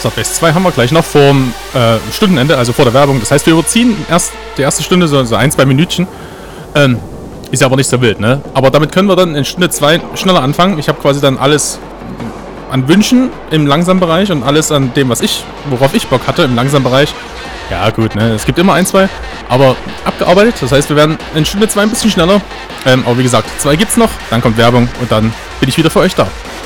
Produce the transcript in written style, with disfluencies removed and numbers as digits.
Starbase 2 haben wir gleich noch vorm Stundenende, also vor der Werbung. Das heißt, wir überziehen erst die erste Stunde, so 1-2 Minütchen. Ist ja aber nicht so wild, ne? Aber damit können wir dann in Stunde 2 schneller anfangen. Ich habe quasi dann alles an Wünschen im langsamen Bereich und alles an dem, worauf ich Bock hatte im langsamen Bereich. Ja gut, ne? Es gibt immer 1, 2, aber abgearbeitet. Das heißt, wir werden in Stunde 2 ein bisschen schneller. Aber wie gesagt, 2 gibt's noch, dann kommt Werbung und dann bin ich wieder für euch da.